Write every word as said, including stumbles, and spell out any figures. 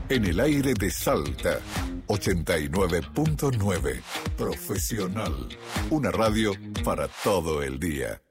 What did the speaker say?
En el aire de Salta, ochenta y nueve punto nueve. Profesional. Una radio para todo el día.